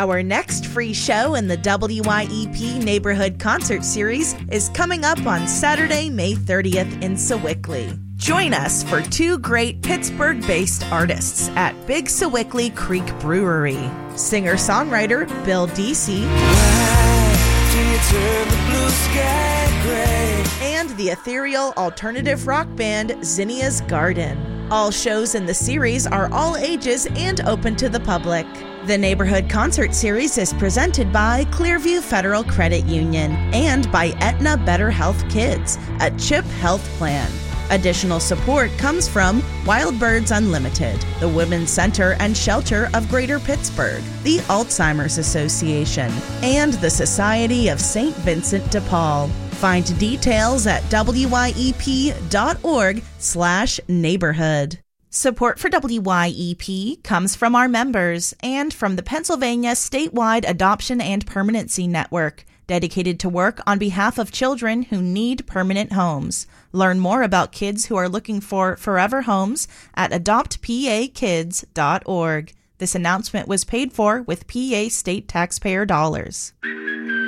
Our next free show in the WYEP Neighborhood Concert Series is coming up on Saturday, May 30th in Sewickley. Join us for two great Pittsburgh-based artists at Big Sewickley Creek Brewery. Singer-songwriter Bill Deasy and the ethereal alternative rock band Zinnia's Garden. All shows in the series are all ages and open to the public. The Neighborhood Concert Series is presented by Clearview Federal Credit Union and by Aetna Better Health Kids, a CHIP health plan. Additional support comes from Wild Birds Unlimited, the Women's Center and Shelter of Greater Pittsburgh, the Alzheimer's Association, and the Society of St. Vincent de Paul. Find details at wyep.org/neighborhood. Support for WYEP comes from our members and from the Pennsylvania Statewide Adoption and Permanency Network, dedicated to work on behalf of children who need permanent homes. Learn more about kids who are looking for forever homes at adoptpakids.org. This announcement was paid for with PA state taxpayer dollars.